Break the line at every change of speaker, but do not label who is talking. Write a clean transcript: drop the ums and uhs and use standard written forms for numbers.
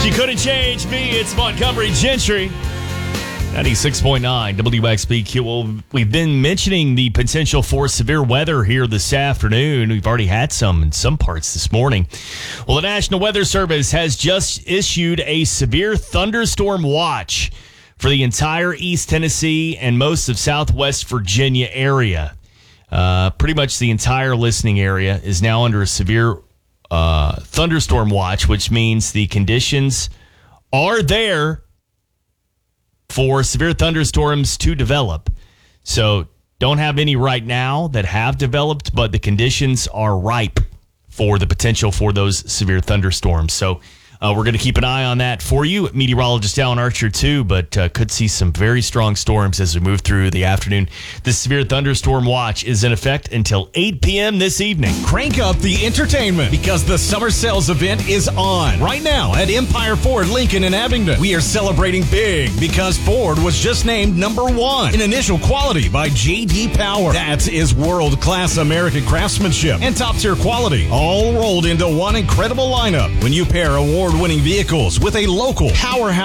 You couldn't change me. It's Montgomery Gentry. 96.9 WXBQ. Well, we've been mentioning the potential for severe weather here this afternoon. We've already had some in some parts this morning. Well, the National Weather Service has just issued a severe thunderstorm watch for the entire East Tennessee and most of Southwest Virginia area. Pretty much the entire listening area is now under a severe thunderstorm watch, which means the conditions are there for severe thunderstorms to develop. So don't have any right now that have developed, but the conditions are ripe for the potential for those severe thunderstorms. So we're going to keep an eye on that for you. Meteorologist Alan Archer, too, but could see some very strong storms as we move through the afternoon. The severe thunderstorm watch is in effect until 8 p.m. this evening.
Crank up the entertainment because the summer sales event is on right now at Empire Ford Lincoln in Abingdon. We are celebrating big because Ford was just named #1 in initial quality by J.D. Power. That is world-class American craftsmanship and top-tier quality, all rolled into one incredible lineup. When you pair award-winning vehicles with a local powerhouse